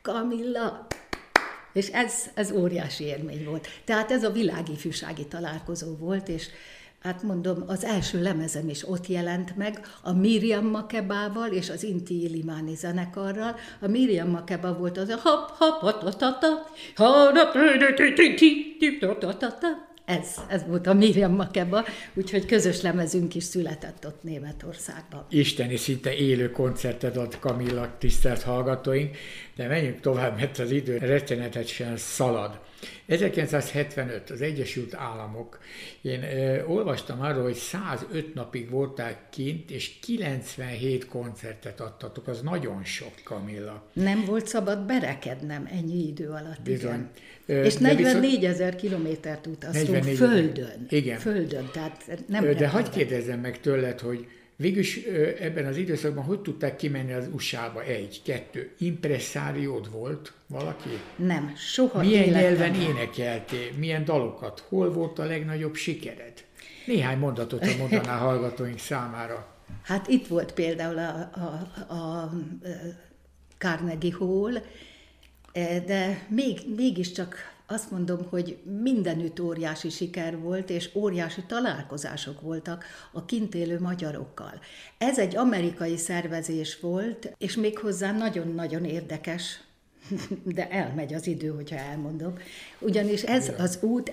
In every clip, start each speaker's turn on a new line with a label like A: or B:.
A: Kamilla! És ez óriási élmény volt. Tehát ez a világifjúsági találkozó volt, és hát mondom, az első lemezem is ott jelent meg, a Miriam Makebával és az Inti Illimani zenekarral. A Miriam Makeba volt az a ez volt a Miriam Makeba, úgyhogy közös lemezünk is született ott Németországban.
B: Isteni, szinte élő koncertet ad Kamilla, tisztelt hallgatóink, de menjünk tovább, mert az idő rettenetesen szalad. 1975, az Egyesült Államok. Én olvastam arról, hogy 105 napig voltál kint, és 97 koncertet adtatok. Az nagyon sok, Kamilla.
A: Nem volt szabad berekednem ennyi idő alatt.
B: Bizony.
A: És 44 000 kilométert utaztunk földön.
B: Igen.
A: Földön, tehát nem
B: de hadd kérdezzem meg tőled, hogy végülis ebben az időszakban hogy tudták kimenni az USA-ba? 1, 2, impresszáriód volt valaki?
A: Nem, soha
B: Milyen nyelven énekeltél? Milyen dalokat? Hol volt a legnagyobb sikered? Néhány mondatot mondanál hallgatóink számára.
A: Hát itt volt például a Carnegie Hall, de mégiscsak azt mondom, hogy mindenütt óriási siker volt, és óriási találkozások voltak a kint élő magyarokkal. Ez egy amerikai szervezés volt, és méghozzá nagyon-nagyon érdekes, de elmegy az idő, hogyha elmondom. Ugyanis ez az út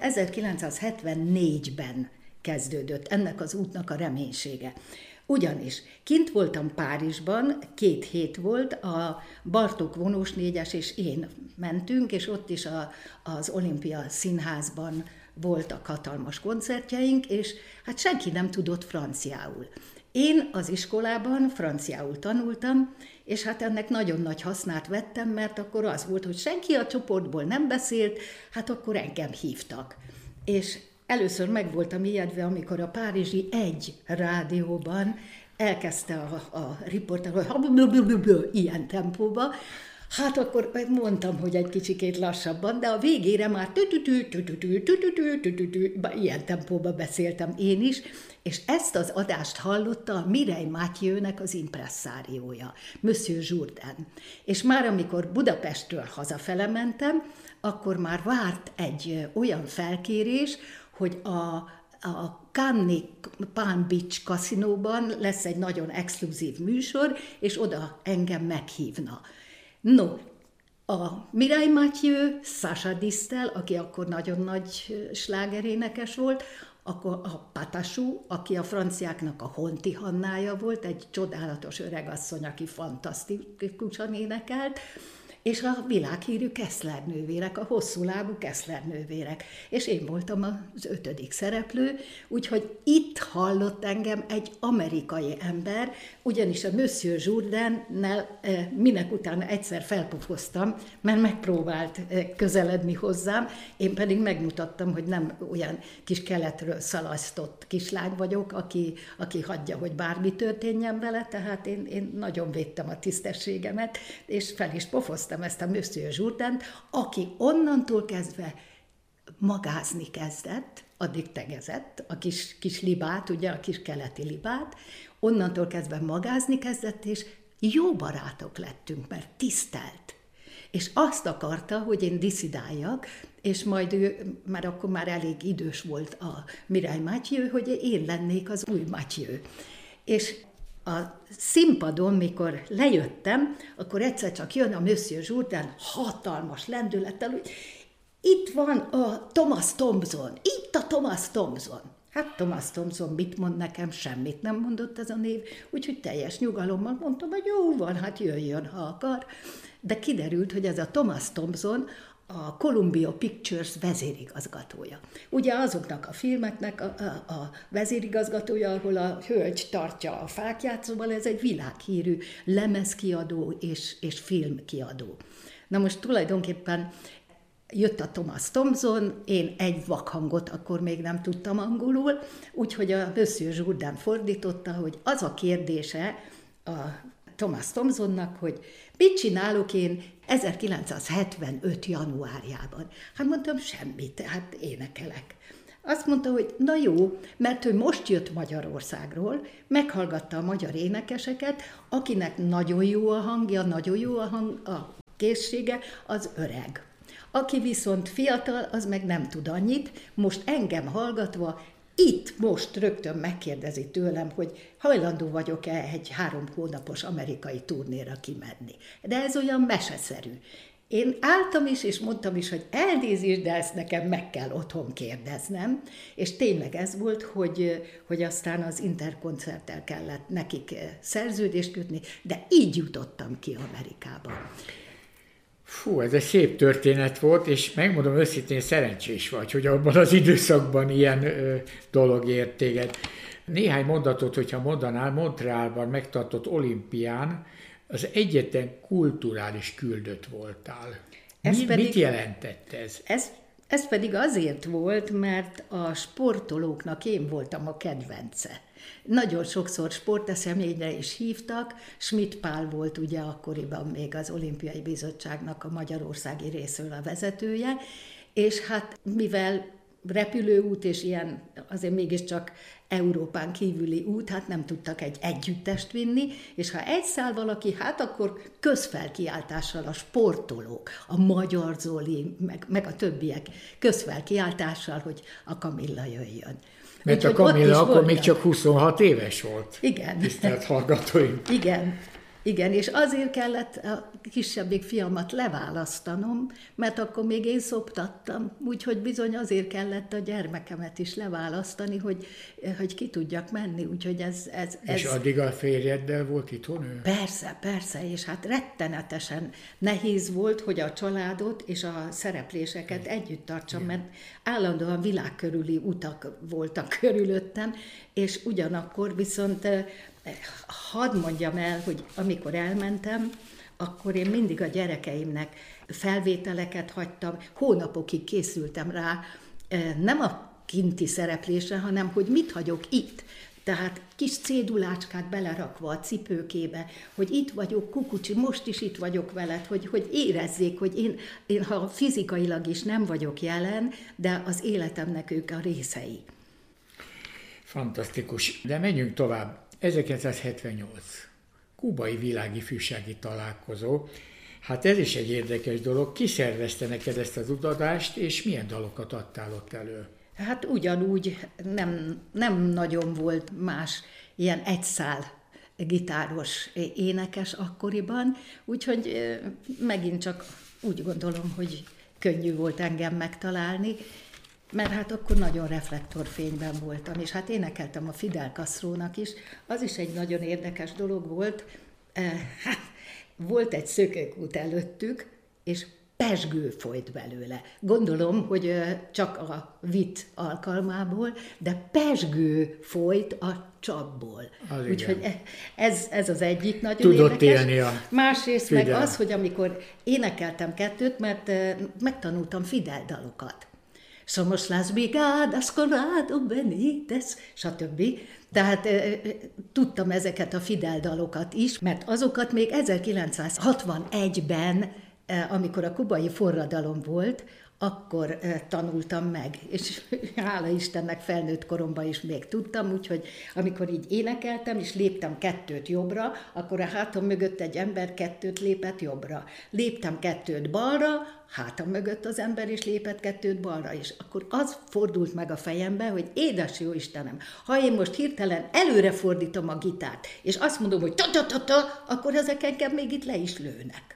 A: 1974-ben kezdődött, ennek az útnak a reménysége. Ugyanis kint voltam Párizsban, 2 hét volt, a Bartók vonós 4-es és én mentünk, és ott is az Olimpia Színházban voltak hatalmas koncertjeink, és hát senki nem tudott franciául. Én az iskolában franciául tanultam, és hát ennek nagyon nagy hasznát vettem, mert akkor az volt, hogy senki a csoportból nem beszélt, hát akkor engem hívtak. És először meg voltam ijedve, amikor a párizsi Egy rádióban elkezdte a riporter, hogy ilyen tempóba, hát akkor mondtam, hogy egy kicsikét lassabban, de a végére már ilyen tempóba beszéltem én is, és ezt az adást hallotta a Mireille Mathieu-nek az impresszáriója, Monsieur Jourdain. És már amikor Budapestről hazafele mentem, akkor már várt egy olyan felkérés, hogy a Cannes Palm Beach kaszinóban lesz egy nagyon exkluzív műsor, és oda engem meghívna. No, a Mireille Mathieu, Sacha Distel, aki akkor nagyon nagy slágerénekes volt, akkor a Patachou, aki a franciáknak a Honti Hannája volt, egy csodálatos öregasszony, aki fantasztikusan énekelt, és a világhírű Kessler nővérek, a hosszú lábú Kessler nővérek. És én voltam az 5. szereplő, úgyhogy itt hallott engem egy amerikai ember, ugyanis a Monsieur Jourdainnel minek utána egyszer felpofoztam, mert megpróbált közeledni hozzám, én pedig megmutattam, hogy nem olyan kis keletről szalasztott kislány vagyok, aki hagyja, hogy bármi történjen vele, tehát én nagyon védtem a tisztességemet, és fel is pofoztam ezt a Monsieur Jourdaint, aki onnantól kezdve magázni kezdett, addig tegezett, a kis libát, ugye a kis keleti libát, onnantól kezdve magázni kezdett, és jó barátok lettünk, mert tisztelt. És azt akarta, hogy én disszidáljak, és majd ő, már akkor már elég idős volt a Mireille Mathieu, hogy én lennék az új Mathieu. És a színpadon, mikor lejöttem, akkor egyszer csak jön a Monsieur Jourdain hatalmas lendülettel, hogy itt van a Thomas Thompson, itt a Thomas Thompson. Hát Thomas Thompson mit mond nekem? Semmit nem mondott ez a név, úgyhogy teljes nyugalommal mondtam, hogy jó van, hát jöjjön, ha akar. De kiderült, hogy ez a Thomas Thompson a Columbia Pictures vezérigazgatója. Ugye azoknak a filmeknek a vezérigazgatója, ahol a hölgy tartja a fákját, szóval ez egy világhírű lemezkiadó és filmkiadó. Na most tulajdonképpen jött a Thomas Thompson, én egy vakhangot akkor még nem tudtam angolul, úgyhogy a Monsieur Jourdain fordította, hogy az a kérdése a Thomas Thompsonnak, hogy mit csinálok én 1975. januárjában. Hát mondtam, semmit, hát énekelek. Azt mondta, hogy na jó, mert ő most jött Magyarországról, meghallgatta a magyar énekeseket, akinek nagyon jó a hangja, nagyon jó a készsége, az öreg. Aki viszont fiatal, az meg nem tud annyit. Most engem hallgatva, itt most rögtön megkérdezi tőlem, hogy hajlandó vagyok-e egy 3 hónapos amerikai turnéra kimenni. De ez olyan meseszerű. Én álltam is, és mondtam is, hogy elnézést, de ezt nekem meg kell otthon kérdeznem. És tényleg ez volt, hogy aztán az Interkoncerttel kellett nekik szerződést kötni, de így jutottam ki Amerikába.
B: Fú, ez egy szép történet volt, és megmondom őszintén, szerencsés vagy, hogy abban az időszakban ilyen dolog ért téged. Néhány mondatot, hogyha mondanál, Montrealban megtartott olimpián az egyetlen kulturális küldött voltál. Mit jelentett ez?
A: Ez pedig azért volt, mert a sportolóknak én voltam a kedvence. Nagyon sokszor sporteseményre is hívtak, Schmidt Pál volt ugye akkoriban még az Olimpiai Bizottságnak a magyarországi részről a vezetője, és hát mivel repülőút és ilyen azért mégiscsak Európán kívüli út, hát nem tudtak egy együttest vinni, és ha egy száll valaki, hát akkor közfelkiáltással a sportolók, a Magyar Zoli, meg a többiek közfelkiáltással, hogy a Kamilla jöjjön.
B: Mert a Kamilla akkor még csak 26 éves volt.
A: Igen.
B: Tisztelt hallgatóim.
A: Igen, és azért kellett a kisebbik fiamat leválasztanom, mert akkor még én szoptattam, úgyhogy bizony azért kellett a gyermekemet is leválasztani, hogy ki tudjak menni, úgyhogy ez...
B: És addig a férjeddel volt itthon ő?
A: Persze, és hát rettenetesen nehéz volt, hogy a családot és a szerepléseket együtt tartsam, mert állandóan világkörüli utak voltak körülöttem, és ugyanakkor viszont... Hadd mondjam el, hogy amikor elmentem, akkor én mindig a gyerekeimnek felvételeket hagytam, hónapokig készültem rá, nem a kinti szereplésre, hanem hogy mit hagyok itt. Tehát kis cédulácskát belerakva a cipőkébe, hogy itt vagyok, Kukucsi, most is itt vagyok veled, hogy érezzék, hogy én ha fizikailag is nem vagyok jelen, de az életemnek ők a részei.
B: Fantasztikus. De menjünk tovább. 1978. Kubai világifjúsági találkozó. Hát ez is egy érdekes dolog. Ki szervezte neked ezt az utazást, és milyen dalokat adtál ott elő?
A: Hát ugyanúgy nem nagyon volt más ilyen egyszál gitáros énekes akkoriban, úgyhogy megint csak úgy gondolom, hogy könnyű volt engem megtalálni, mert hát akkor nagyon reflektorfényben voltam, és hát énekeltem a Fidel Castrónak is, az is egy nagyon érdekes dolog volt. Volt egy szökőkút előttük, és pezsgő folyt belőle. Gondolom, hogy csak a vitt alkalmából, de pezsgő folyt a csapból. Úgyhogy ez az egyik nagyon
B: tudott
A: érdekes.
B: Élni a
A: Másrészt
B: Fidel.
A: meg az, hogy amikor énekeltem 2, mert megtanultam Fidel dalokat. Somos las brigadas, Colorado, Benítez, stb. Tehát tudtam ezeket a Fidel dalokat is, mert azokat még 1961-ben, amikor a kubai forradalom volt, akkor tanultam meg, és hála Istennek felnőtt koromban is még tudtam, úgyhogy amikor így énekeltem, és léptem 2 jobbra, akkor a hátam mögött egy ember 2 lépett jobbra. Léptem 2 balra, hátam mögött az ember is lépett 2 balra, és akkor az fordult meg a fejembe, hogy édes jó Istenem, ha én most hirtelen előre fordítom a gitárt, és azt mondom, hogy ta-ta-ta-ta, akkor ezek engem még itt le is lőnek.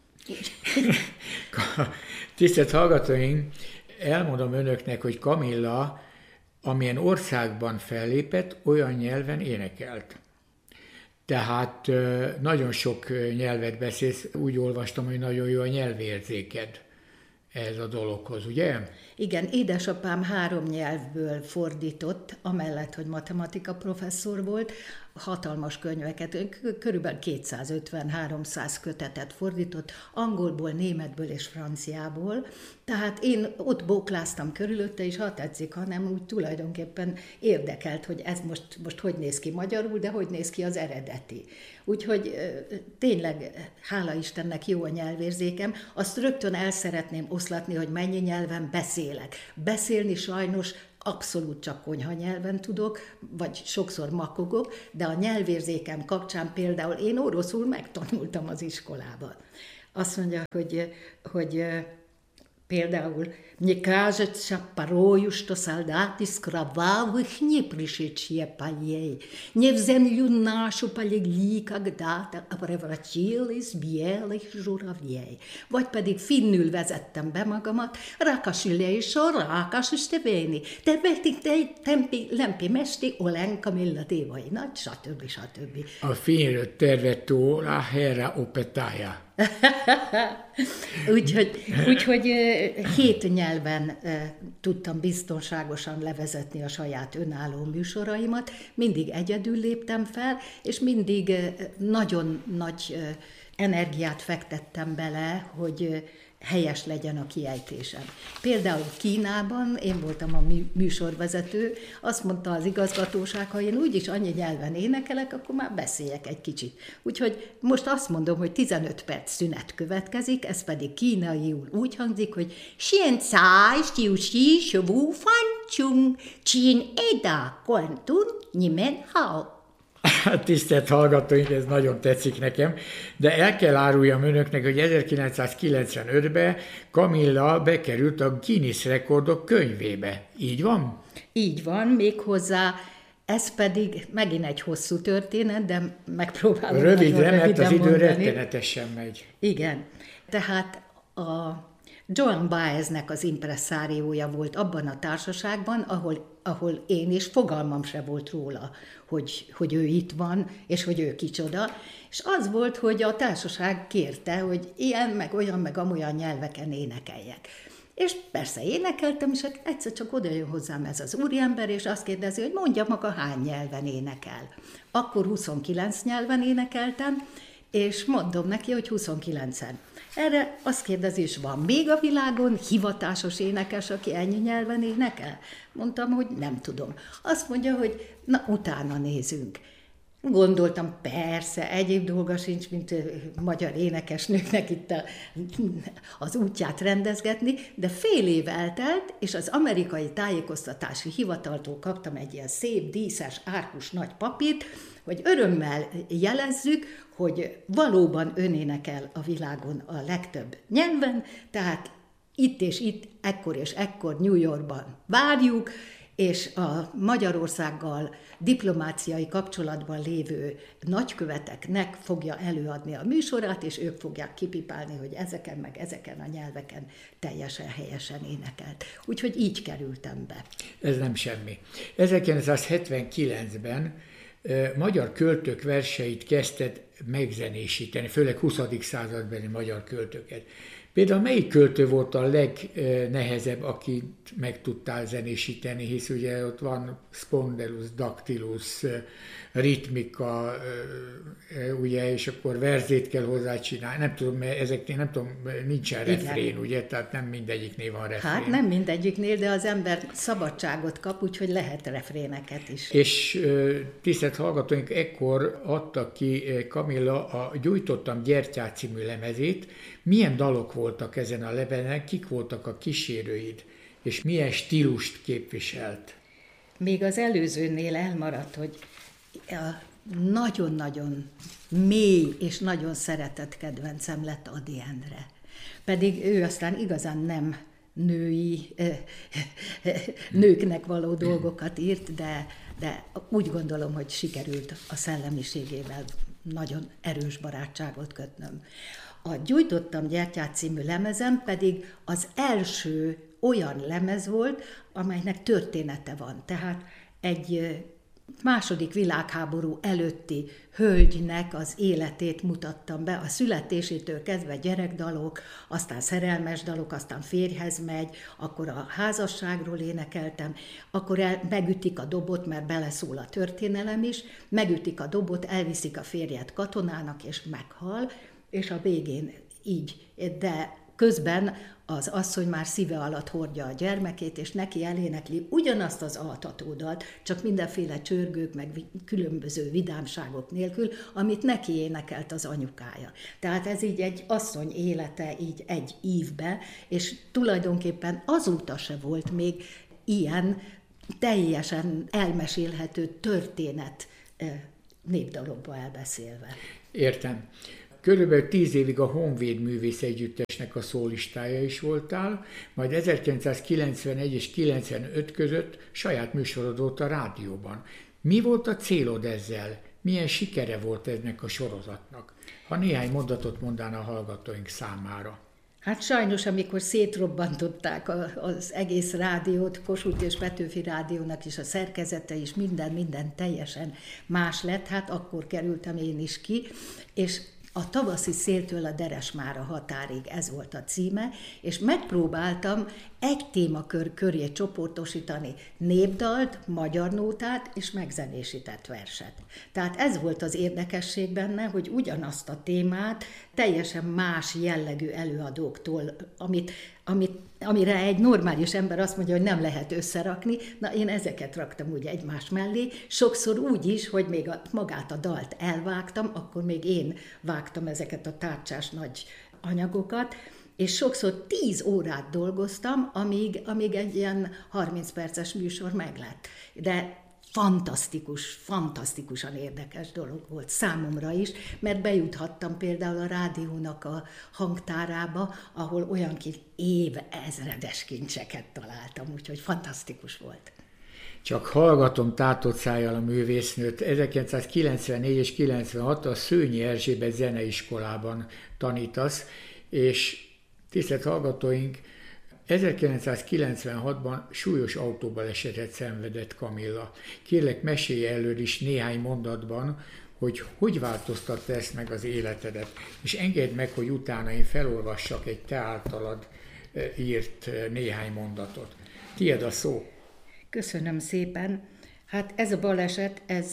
B: Tisztelt hallgatóink, elmondom önöknek, hogy Kamilla, amilyen országban fellépett, olyan nyelven énekelt. Tehát nagyon sok nyelvet beszélsz, úgy olvastam, hogy nagyon jó a nyelvérzéked ez a dologhoz, ugye?
A: Igen, édesapám 3 nyelvből fordított, amellett, hogy matematika professzor volt, hatalmas könyveket, körülbelül 250-300 kötetet fordított, angolból, németből és franciából. Tehát én ott bókláztam körülötte, és ha tetszik, hanem úgy tulajdonképpen érdekelt, hogy ez most hogy néz ki magyarul, de hogy néz ki az eredeti. Úgyhogy tényleg, hála Istennek jó a nyelvérzékem, azt rögtön el szeretném oszlatni, hogy mennyi nyelven beszélek. Beszélni sajnos abszolút csak konyha nyelven tudok, vagy sokszor makogok, de a nyelvérzékem kapcsán például én oroszul megtanultam az iskolában. Azt mondja, hogy például «Мне кажется, порою, что солдаты с кровавых не пришедшие полей, не в землю нашу полегли когда-то, а превратились в белых журавлей». Vagy pedig finnül vezettem be magamat, «Rakas ülésor, rakas üstevéni, te tempi lempi mesti, olenka milla tévai nagy», stb. Stb.
B: A finnről tervettó la herra opetája.
A: Úgyhogy 7 nyelven tudtam biztonságosan levezetni a saját önálló műsoraimat, mindig egyedül léptem fel, és mindig nagyon nagy energiát fektettem bele, hogy helyes legyen a kiejtésem. Például Kínában én voltam a műsorvezető, azt mondta az igazgatóság, ha én úgyis annyi nyelven énekelek, akkor már beszéljek egy kicsit. Úgyhogy most azt mondom, hogy 15 perc szünet következik, ez pedig kínaiul úgy hangzik, hogy Xian cai xiu xi shu wu fan chung chin eda guan tun nimen hao.
B: Tisztelt hallgatóink, ez nagyon tetszik nekem, de el kell áruljam önöknek, hogy 1995-ben Camilla bekerült a Guinness rekordok könyvébe. Így van?
A: Így van, méghozzá ez pedig megint egy hosszú történet, de megpróbálom
B: röviden, mert az idő
A: mondani.
B: rettenetesen megy.
A: Igen, tehát a Joan Baeznek az impresszáriója volt abban a társaságban, ahol én is fogalmam se volt róla, hogy ő itt van, és hogy ő kicsoda. És az volt, hogy a társaság kérte, hogy ilyen, meg olyan, meg amolyan nyelveken énekeljek. És persze énekeltem, és egyszer csak oda jön hozzám ez az úriember, és azt kérdezi, hogy mondja maga hány nyelven énekel. Akkor 29 nyelven énekeltem, és mondom neki, hogy 29-en. Erre azt kérdezi, és van még a világon hivatásos énekes, aki ennyi nyelven énekel? Mondtam, hogy nem tudom. Azt mondja, hogy na, utána nézünk. Gondoltam, persze, egyéb dolga sincs, mint magyar énekesnőknek itt az útját rendezgetni, de fél év eltelt, és az amerikai tájékoztatási hivataltól kaptam egy ilyen szép, díszes, árkus nagy papírt, hogy örömmel jelezzük, hogy valóban ön énekel a világon a legtöbb nyelven, tehát itt és itt, ekkor és ekkor New Yorkban várjuk, és a Magyarországgal diplomáciai kapcsolatban lévő nagyköveteknek fogja előadni a műsorát, és ők fogják kipipálni, hogy ezeken meg ezeken a nyelveken teljesen helyesen énekelt. Úgyhogy így kerültem be.
B: Ez nem semmi. 1979-ben magyar költők verseit kezdted megzenésíteni, főleg 20. századbeli magyar költőket. Például melyik költő volt a legnehezebb, akit meg tudtál zenésíteni, hisz ugye ott van Spondylus, Dactylus, ritmika, ugye, és akkor verzét kell hozzá csinálni. Nem tudom, mert ezeknél nem tudom, nincsen refrén, ugye, tehát nem mindegyiknél van refrén.
A: Hát nem mindegyiknél, de az ember szabadságot kap, úgyhogy lehet refréneket is.
B: És tisztelt hallgatóink, ekkor adta ki Camilla a Gyújtottam gyertyát című lemezét. Milyen dalok voltak ezen a lemezen, kik voltak a kísérőid, és milyen stílust képviselt?
A: Még az előzőnél elmaradt, hogy nagyon-nagyon mély és nagyon szeretett kedvencem lett Ady Endre. Pedig ő aztán igazán nem nőknek való dolgokat írt, de úgy gondolom, hogy sikerült a szellemiségével nagyon erős barátságot kötnöm. A Gyújtottam gyertyát című lemezem pedig az első olyan lemez volt, amelynek története van. Tehát egy második világháború előtti hölgynek az életét mutattam be, a születésétől kezdve gyerekdalok, aztán szerelmes dalok, aztán férjhez megy, akkor a házasságról énekeltem, akkor megütik a dobot, mert beleszól a történelem is, megütik a dobot, elviszik a férjet katonának, és meghal, és a végén így, de közben az asszony már szíve alatt hordja a gyermekét, és neki elénekli ugyanazt az altatódalt, csak mindenféle csörgők, meg különböző vidámságok nélkül, amit neki énekelt az anyukája. Tehát ez így egy asszony élete így egy ívbe, és tulajdonképpen azóta se volt még ilyen teljesen elmesélhető történet népdalokba elbeszélve.
B: Értem. Körülbelül 10 évig a Honvéd Művész Együttesnek a szólistája is voltál, majd 1991 és 95 között saját műsorod volt a rádióban. Mi volt a célod ezzel? Milyen sikere volt ennek a sorozatnak? Ha néhány mondatot mondaná a hallgatóink számára.
A: Hát sajnos, amikor szétrobbantották az egész rádiót, Kossuth és Petőfi Rádiónak is a szerkezete is, minden teljesen más lett, hát akkor kerültem én is ki, és a tavaszi széltől a Deresmára határig, ez volt a címe, és megpróbáltam egy témakör köré csoportosítani népdalt, magyar nótát és megzenésített verset. Tehát ez volt az érdekesség benne, hogy ugyanazt a témát teljesen más jellegű előadóktól, amire egy normális ember azt mondja, hogy nem lehet összerakni, na én ezeket raktam úgy egymás mellé, sokszor úgy is, hogy még magát a dalt elvágtam, akkor még én vágtam ezeket a tárcsás nagy anyagokat, és sokszor 10 órát dolgoztam, amíg egy ilyen 30 perces műsor meglett. De fantasztikusan érdekes dolog volt számomra is, mert bejuthattam például a rádiónak a hangtárába, ahol olyan évezredes kincseket találtam, úgyhogy fantasztikus volt.
B: Csak hallgatom tátott szájjal a művésznőt. 1994 és 96 a Szőnyi Erzsébet Zeneiskolában tanítasz, és tisztelt hallgatóink, 1996-ban súlyos autóbalesetet szenvedett Kamilla. Kérlek, mesélj elől is néhány mondatban, hogy változtatta ezt meg az életedet, és engedd meg, hogy utána én felolvassak egy te általad írt néhány mondatot. Tied a szó.
A: Köszönöm szépen. Hát ez a baleset, ez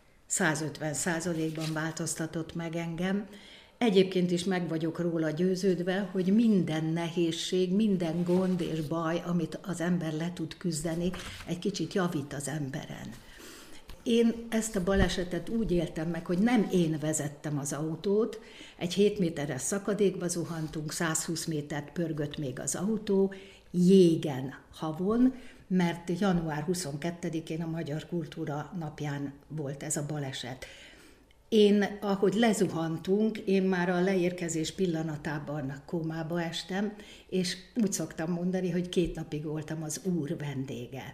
A: 150%-ban változtatott meg engem. Egyébként is meg vagyok róla győződve, hogy minden nehézség, minden gond és baj, amit az ember le tud küzdeni, egy kicsit javít az emberen. Én ezt a balesetet úgy éltem meg, hogy nem én vezettem az autót, egy 7 méteres szakadékba zuhantunk, 120 métert pörgött még az autó, jégen, havon, mert január 22-én a Magyar Kultúra napján volt ez a baleset. Én, ahogy lezuhantunk, én már a leérkezés pillanatában kómába estem, és úgy szoktam mondani, hogy 2 napig voltam az Úr vendége.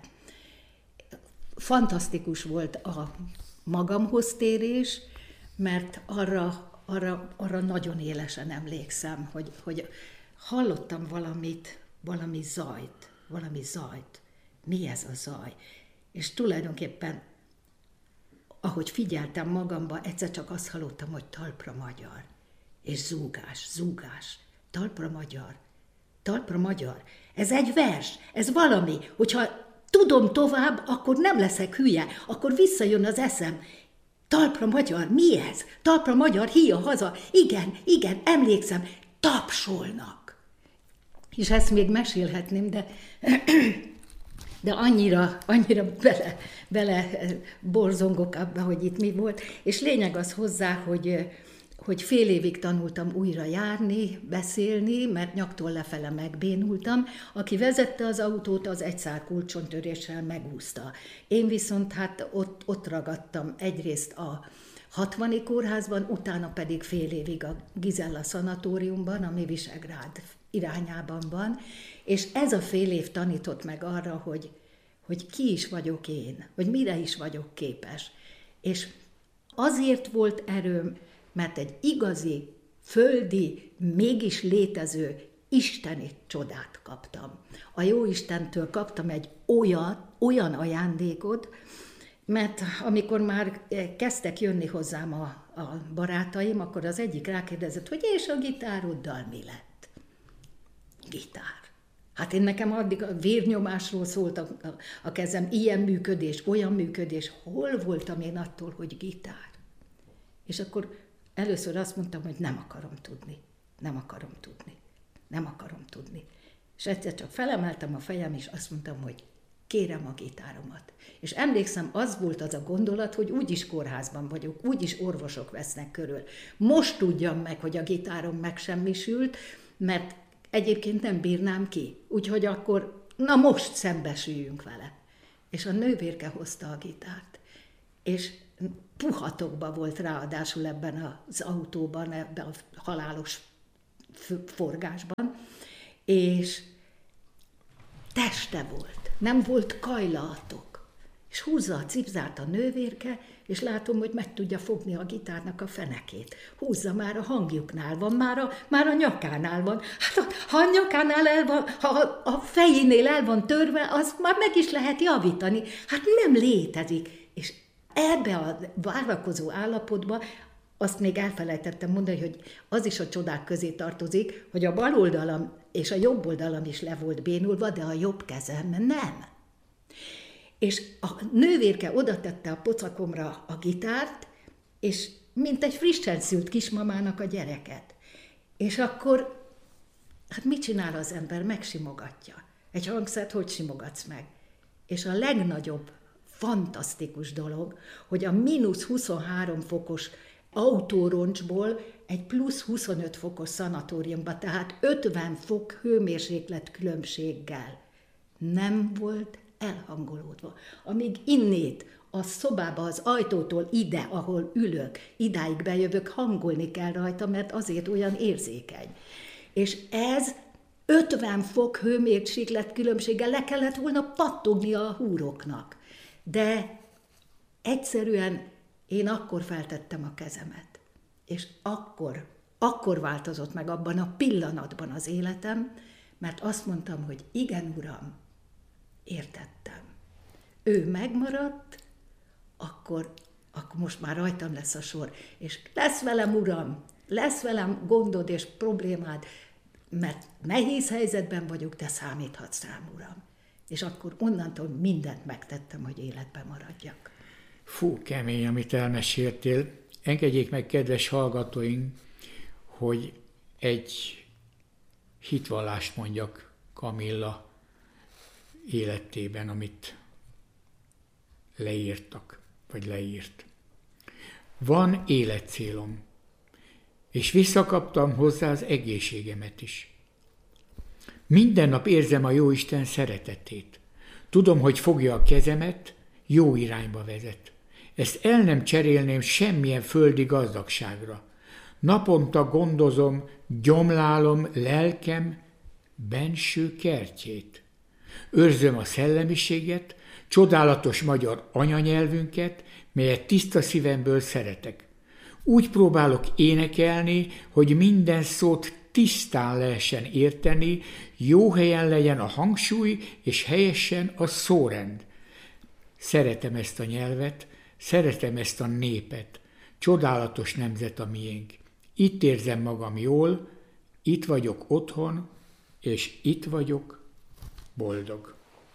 A: Fantasztikus volt a magamhoz térés, mert arra nagyon élesen emlékszem, hogy hallottam valami zajt. Mi ez a zaj? És tulajdonképpen ahogy figyeltem magamba, egyszer csak azt hallottam, hogy talpra magyar, és zúgás, talpra magyar. Ez egy vers, ez valami, hogyha tudom tovább, akkor nem leszek hülye, akkor visszajön az eszem. Talpra magyar, mi ez? Talpra magyar, híja haza, igen, emlékszem, tapsolnak. És ezt még mesélhetném, de annyira bele borzongok abba, hogy itt mi volt. És lényeg az hozzá, hogy fél évig tanultam újra járni, beszélni, mert nyaktól lefele megbénultam. Aki vezette az autót, az egy szár kulcsontöréssel megúszta. Én viszont hát ott ragadtam egyrészt a 60. kórházban, utána pedig fél évig a Gizella szanatóriumban, ami Visegrád irányában van, és ez a fél év tanított meg arra, hogy ki is vagyok én, hogy mire is vagyok képes. És azért volt erőm, mert egy igazi, földi, mégis létező isteni csodát kaptam. A Jóistentől kaptam egy olyan ajándékot, mert amikor már kezdtek jönni hozzám a barátaim, akkor az egyik rákérdezett, hogy és a gitároddal mi lett? Gitár. Hát nekem addig a vérnyomásról szólt a kezem, ilyen működés, olyan működés, hol voltam én attól, hogy gitár? És akkor először azt mondtam, hogy nem akarom tudni. És egyszer csak felemeltem a fejem, és azt mondtam, hogy kérem a gitáromat. És emlékszem, az volt az a gondolat, hogy úgyis kórházban vagyok, úgyis orvosok vesznek körül. Most tudjam meg, hogy a gitárom megsemmisült, mert egyébként nem bírnám ki. Úgyhogy akkor, na most szembesüljünk vele. És a nővérke hozta a gitárt. És puhatokba volt ráadásul ebben az autóban, ebben a halálos forgásban, és teste volt, nem volt kajlatok. És húzza a cipzárt a nővérke, és látom, hogy meg tudja fogni a gitárnak a fenekét. Húzza, már a hangjuknál van, már a nyakánál van. Hát ha a nyakánál el van, ha a fejénél el van törve, az már meg is lehet javítani. Hát nem létezik. És ebbe a várakozó állapotba azt még elfelejtettem mondani, hogy az is a csodák közé tartozik, hogy a bal oldalam és a jobb oldalam is le volt bénulva, de a jobb kezem nem. És a nővérke oda tette a pocakomra a gitárt, és mint egy frissen szült kismamának a gyereket. És akkor, hát mit csinál az ember? Megsimogatja. Egy hangszert hogy simogatsz meg? És a legnagyobb, fantasztikus dolog, hogy a -23 fokos autóroncsból egy plusz 25 fokos szanatóriumba, tehát 50 fok hőmérséklet különbséggel nem volt elhangolódva. Amíg innét a szobába, az ajtótól ide, ahol ülök, idáig bejövök, hangolni kell rajta, mert azért olyan érzékeny. És ez 50 fok hőmérséklet különbséggel le kellett volna pattognia a húroknak. De egyszerűen én akkor feltettem a kezemet. És akkor változott meg abban a pillanatban az életem, mert azt mondtam, hogy igen, Uram, értettem. Ő megmaradt, akkor most már rajtam lesz a sor. És lesz velem, Uram, lesz velem gondod és problémád, mert nehéz helyzetben vagyok, de számíthatsz rám, Uram. És akkor onnantól mindent megtettem, hogy életben maradjak.
B: Fú, kemény, amit elmeséltél. Engedjék meg, kedves hallgatóink, hogy egy hitvallást mondjak Kamilla életében, amit leírtak, vagy leírt. Van életcélom, és visszakaptam hozzá az egészségemet is. Minden nap érzem a Jóisten szeretetét. Tudom, hogy fogja a kezemet, jó irányba vezet. Ezt el nem cserélném semmilyen földi gazdagságra. Naponta gondozom, gyomlálom lelkem benső kertjét. Őrzöm a szellemiséget, csodálatos magyar anyanyelvünket, melyet tiszta szívemből szeretek. Úgy próbálok énekelni, hogy minden szót tisztán lehessen érteni, jó helyen legyen a hangsúly, és helyesen a szórend. Szeretem ezt a nyelvet, szeretem ezt a népet. Csodálatos nemzet a miénk. Itt érzem magam jól, itt vagyok otthon, és itt vagyok boldog.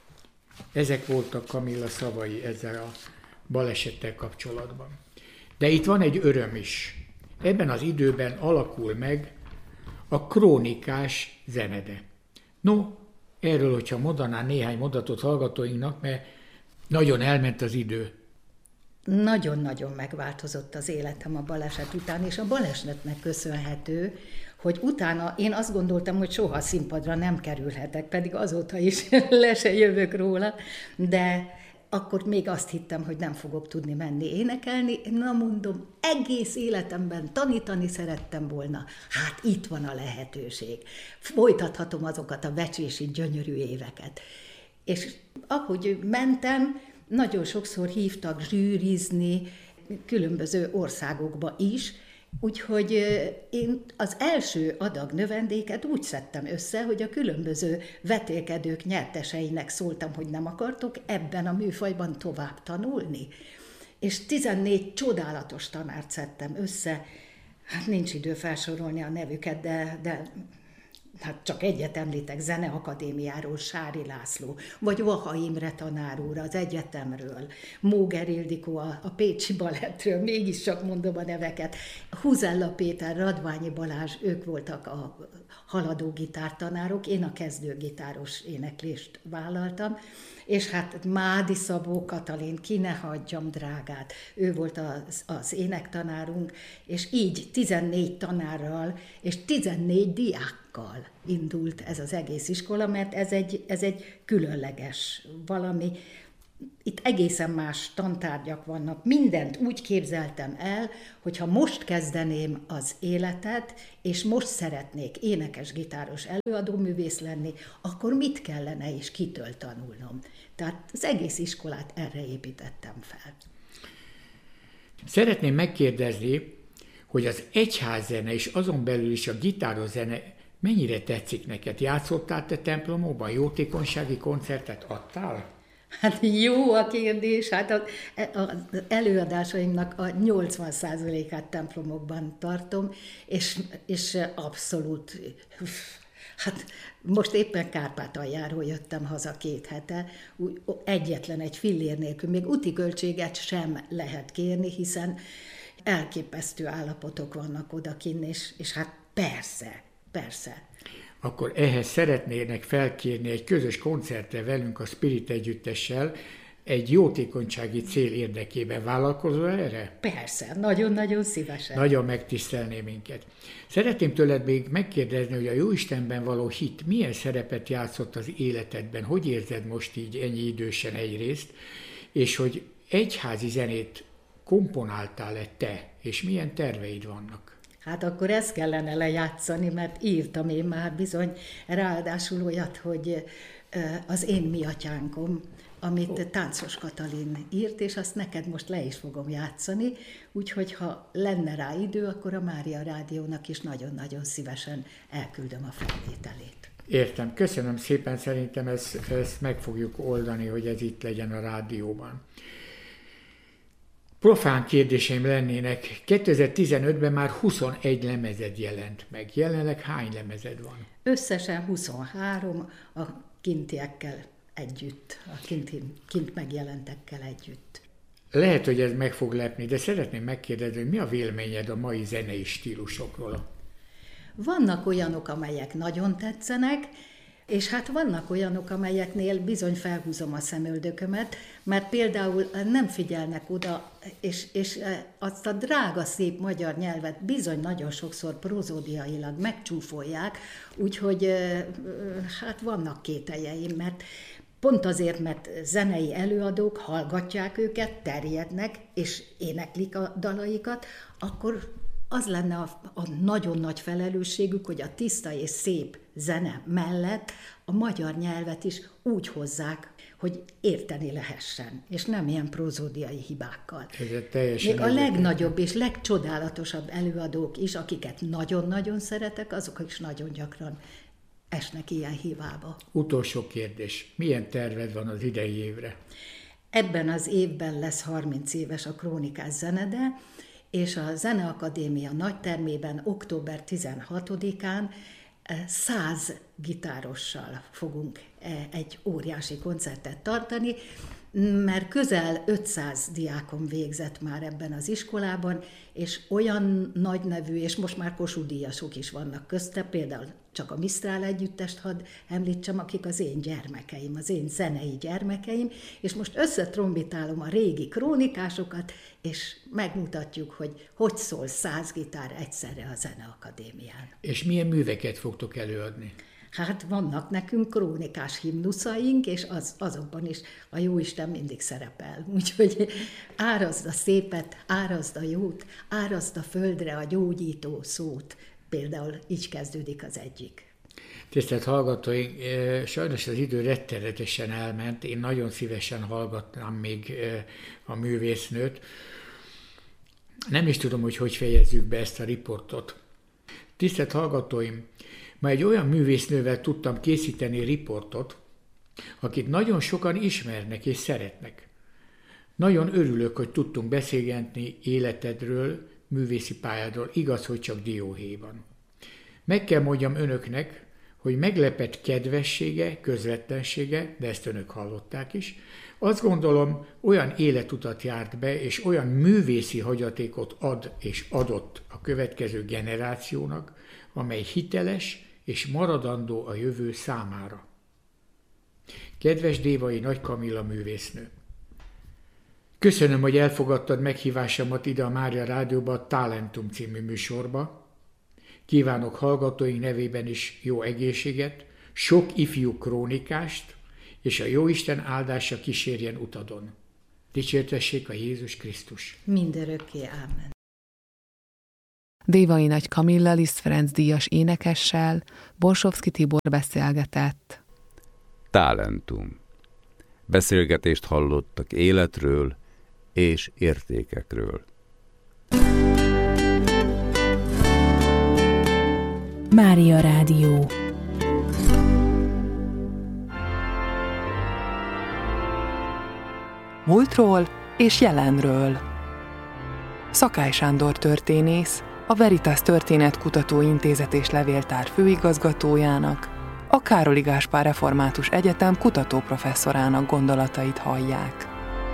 B: Ezek voltak Kamilla szavai ezzel a balesettel kapcsolatban. De itt van egy öröm is. Ebben az időben alakul meg a krónikás zenede. No, erről, hogyha mondaná néhány mondatot hallgatóinknak, mert nagyon elment az idő.
A: Nagyon-nagyon megváltozott az életem a baleset után, és a balesetnek köszönhető, hogy utána én azt gondoltam, hogy soha színpadra nem kerülhetek, pedig azóta is le se jövök róla, de akkor még azt hittem, hogy nem fogok tudni menni énekelni. Na mondom, egész életemben tanítani szerettem volna. Hát itt van a lehetőség. Folytathatom azokat a becsési gyönyörű éveket. És ahogy mentem, nagyon sokszor hívtak zsűrizni különböző országokba is, úgyhogy én az első adag növendéket úgy szedtem össze, hogy a különböző vetélkedők nyerteseinek szóltam, hogy nem akartok ebben a műfajban tovább tanulni. És 14 csodálatos tanárt szedtem össze, hát nincs idő felsorolni a nevüket, de hát csak egyet említek, Zeneakadémiáról Sári László, vagy Vaha Imre tanár úr az egyetemről, Móger Ildikó a Pécsi Balettről, mégis csak mondom a neveket, Huzella Péter, Radványi Balázs, ők voltak a haladó gitártanárok, én a kezdőgitáros éneklést vállaltam, és hát Mádi Szabó Katalin, ki ne hagyjam drágát, ő volt az énektanárunk, és így 14 tanárral és 14 diákkal indult ez az egész iskola, mert ez egy különleges valami. itt egészen más tantárgyak vannak. Mindent úgy képzeltem el, hogyha most kezdeném az életet, és most szeretnék énekes-gitáros előadóművész lenni, akkor mit kellene és kitől tanulnom? Tehát az egész iskolát erre építettem fel.
B: Szeretném megkérdezni, hogy az egyházzene és azon belül is a gitáros zene mennyire tetszik neked? Játszottál te templomokban? Jótékonysági koncertet adtál?
A: Hát jó a kérdés, hát az előadásaimnak a 80%-át templomokban tartom, és abszolút, hát most éppen Kárpátaljáról jöttem haza 2 hete, egyetlen egy fillér nélkül, még úti költséget sem lehet kérni, hiszen elképesztő állapotok vannak odakinn, és hát persze.
B: Akkor ehhez szeretnének felkérni egy közös koncertre velünk a Spirit együttessel, egy jótékonysági cél érdekében. Vállalkozol erre?
A: Persze, nagyon-nagyon szívesen.
B: Nagyon megtisztelné minket. Szeretném tőled még megkérdezni, hogy a Jóistenben való hit milyen szerepet játszott az életedben, hogy érzed most így ennyi idősen egyrészt, és hogy egyházi zenét komponáltál-e te, és milyen terveid vannak?
A: Hát akkor ezt kellene lejátszani, mert írtam én már bizony, ráadásul olyat, hogy az én mi atyánkom, amit Táncos Katalin írt, és azt neked most le is fogom játszani, úgyhogy ha lenne rá idő, akkor a Mária Rádiónak is nagyon-nagyon szívesen elküldöm a felvételét.
B: Értem, köszönöm szépen, szerintem ezt meg fogjuk oldani, hogy ez itt legyen a rádióban. Profán kérdéseim lennének. 2015-ben már 21 lemezed jelent meg. Jelenleg hány lemezed van?
A: Összesen 23 a kintiekkel együtt, a kint megjelentekkel együtt.
B: Lehet, hogy ez meg fog lepni, de szeretném megkérdezni, hogy mi a véleményed a mai zenei stílusokról?
A: Vannak olyanok, amelyek nagyon tetszenek, és hát vannak olyanok, amelyeknél bizony felhúzom a szemöldökömet, mert például nem figyelnek oda, és azt a drága, szép magyar nyelvet bizony nagyon sokszor prozódiailag megcsúfolják, úgyhogy hát vannak kételjeim, mert pont azért, mert zenei előadók hallgatják őket, terjednek, és éneklik a dalaikat, akkor az lenne a nagyon nagy felelősségük, hogy a tiszta és szép zene mellett a magyar nyelvet is úgy hozzák, hogy érteni lehessen, és nem ilyen prozódiai hibákkal. Még a legnagyobb és legcsodálatosabb előadók is, akiket nagyon-nagyon szeretek, azok is nagyon gyakran esnek ilyen hibába.
B: Utolsó kérdés. Milyen terved van az idei évre?
A: Ebben az évben lesz 30 éves a Krónikás Zenede, és a Zeneakadémia nagytermében október 16-án 100 gitárossal fogunk egy óriási koncertet tartani, mert közel 500 diákon végzett már ebben az iskolában, és olyan nagy nevű, és most már Kossuth-díjasok is vannak közte, például csak a Misztrál együttest hadd említsem, akik az én gyermekeim, az én zenei gyermekeim, és most összetrombitálom a régi krónikásokat, és megmutatjuk, hogy szól 100 gitár egyszerre a Zeneakadémián.
B: És milyen műveket fogtok előadni?
A: Hát vannak nekünk krónikás himnuszaink, és azokban is a Jóisten mindig szerepel. Úgyhogy árazd a szépet, árazd a jót, árazd a földre a gyógyító szót. Például így kezdődik az egyik.
B: Tisztelt hallgatóink, sajnos az idő rettenetesen elment, én nagyon szívesen hallgatnám még a művésznőt. Nem is tudom, hogy fejezzük be ezt a riportot. Tisztelt hallgatóim, ma egy olyan művésznővel tudtam készíteni riportot, akit nagyon sokan ismernek és szeretnek. Nagyon örülök, hogy tudtunk beszélgetni életedről, művészi pályádról, igaz, hogy csak dióhéjban. Meg kell mondjam önöknek, hogy meglepett kedvessége, közvetlensége, de ezt önök hallották is, azt gondolom, olyan életutat járt be, és olyan művészi hagyatékot ad és adott a következő generációnak, amely hiteles és maradandó a jövő számára. Kedves Dévai Nagy Kamilla művésznő! Köszönöm, hogy elfogadtad meghívásomat ide a Mária Rádióba, a Talentum című műsorba. Kívánok hallgatóink nevében is jó egészséget, sok ifjú krónikást, és a Jóisten áldása kísérjen utadon. Dicsértessék a Jézus Krisztus.
A: Mindörökké, ámen.
C: Dévai Nagy Kamilla Liszt Ferenc díjas énekessel Borsovszky Tibor beszélgetett.
D: Talentum. Beszélgetést hallottak életről és értékekről.
E: Mária Rádió.
C: Múltról és jelenről. Szakály Sándor történész, a Veritas Történetkutató Intézet és Levéltár főigazgatójának, a Károli Gáspár Református Egyetem kutatóprofesszorának gondolatait hallják.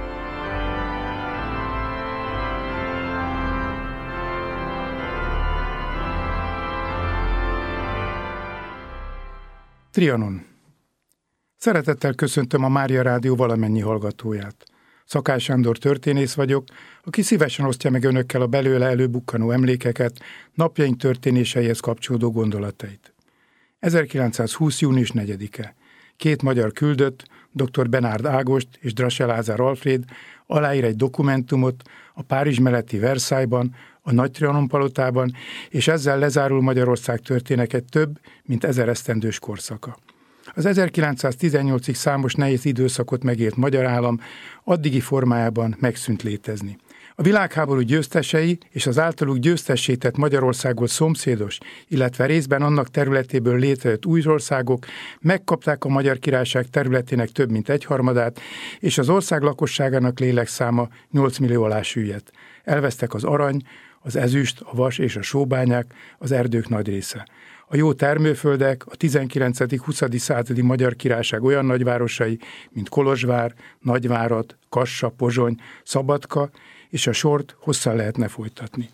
F: Trianon. Szeretettel köszöntöm a Mária Rádió valamennyi hallgatóját. Szakály Sándor történész vagyok, aki szívesen osztja meg önökkel a belőle előbukkanó emlékeket, napjaink történéseihez kapcsolódó gondolatait. 1920. június 4-e. Két magyar küldött, dr. Benárd Ágost és Drase Lázár Alfréd aláír egy dokumentumot a Párizs melletti Versailles-ban, a Nagy Trianon palotában, és ezzel lezárul Magyarország története több, mint 1000 esztendős korszaka. Az 1918-ig számos nehéz időszakot megélt magyar állam addigi formájában megszűnt létezni. A világháború győztesei és az általuk győztessé tett Magyarországból szomszédos, illetve részben annak területéből létrejött új országok megkapták a Magyar Királyság területének több mint egyharmadát, és az ország lakosságának lélekszáma 8 millió alá süllyedt. Elvesztek az arany, az ezüst, a vas és a sóbányák, az erdők nagy része. A jó termőföldek a 19.-20. századi Magyar Királyság olyan nagyvárosai, mint Kolozsvár, Nagyvárad, Kassa, Pozsony, Szabadka, és a sort hosszan lehetne folytatni.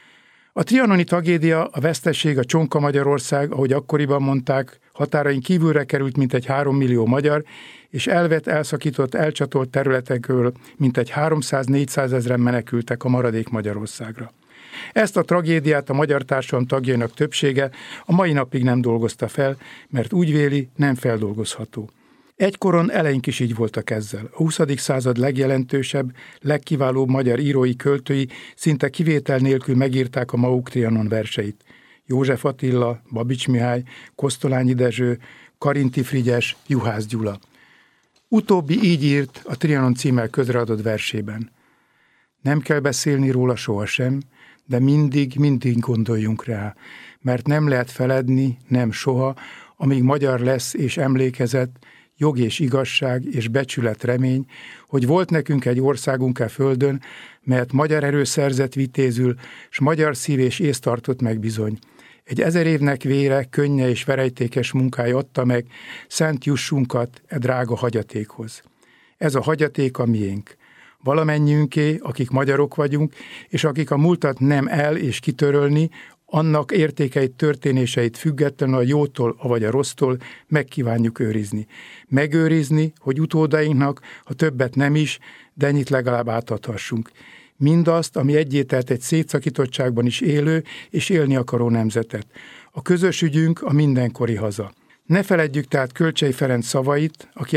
F: A trianoni tragédia, a veszteség, a csonka Magyarország, ahogy akkoriban mondták, határain kívülre került mintegy 3 millió magyar, és elszakított, elcsatolt területekről mintegy 300-400 ezren menekültek a maradék Magyarországra. Ezt a tragédiát a magyar társadalom tagjainak többsége a mai napig nem dolgozta fel, mert úgy véli, nem feldolgozható. Egykoron eleink is így voltak ezzel. A 20. század legjelentősebb, legkiválóbb magyar írói, költői szinte kivétel nélkül megírták a maguk Trianon verseit. József Attila, Babics Mihály, Kosztolányi Dezső, Karinti Frigyes, Juhász Gyula. Utóbbi így írt a Trianon címmel közreadott versében. Nem kell beszélni róla sohasem, de mindig gondoljunk rá, mert nem lehet feledni, nem soha, amíg magyar lesz és emlékezett, jog és igazság és becsület remény, hogy volt nekünk egy országunk e földön, melyet magyar erő szerzett vitézül, s magyar szív és ész tartott meg bizony. Egy 1000 évnek vére, könnye és verejtékes munkája adta meg szent jussunkat e drága hagyatékhoz. Ez a hagyaték a miénk. Valamennyiünké, akik magyarok vagyunk, és akik a múltat nem el- és kitörölni, annak értékeit, történéseit függetlenül a jótól, vagy a rossztól megkívánjuk őrizni. Megőrizni, hogy utódainknak, ha többet nem is, de ennyit legalább átadhassunk. Mindazt, ami egyételt egy szétszakítottságban is élő és élni akaró nemzetet. A közös ügyünk a mindenkori haza. Ne feledjük tehát Kölcsey Ferenc szavait, aki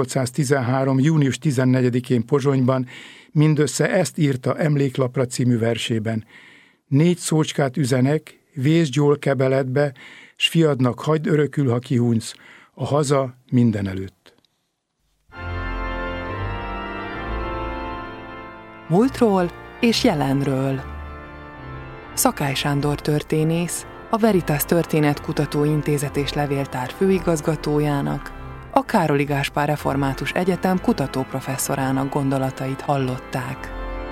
F: 1813. június 14-én Pozsonyban mindössze ezt írta Emléklapra című versében. 4 szócskát üzenek, vész gyól kebeletbe, s fiadnak hagyd örökül, ha kihunsz, a haza mindenelőtt.
C: Múltról és jelenről. Szakály Sándor történész, a Veritas Történetkutató Intézet és Levéltár főigazgatójának, a Károli Gáspár Református Egyetem kutatóprofesszorának gondolatait hallották.